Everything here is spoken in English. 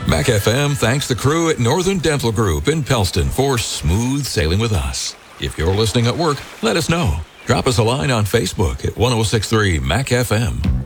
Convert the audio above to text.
Mac FM thanks the crew at Northern Dental Group in Pellston for smooth sailing with us. If you're listening at work, let us know. Drop us a line on Facebook at 1063 Mac FM.